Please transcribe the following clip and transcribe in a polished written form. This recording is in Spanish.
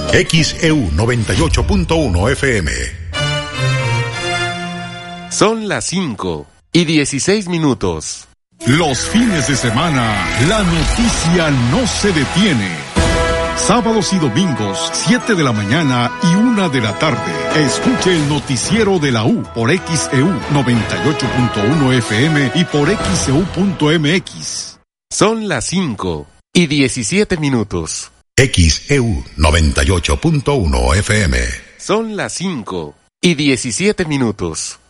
XEU 98.1 FM. Son las 5:16. Los fines de semana, la noticia no se detiene. Sábados y domingos, 7 de la mañana y 1 de la tarde. Escuche el noticiero de la U por XEU 98.1 FM y por XEU.mx. Son las 5:17. XEU 98.1 FM. Son las 5:17.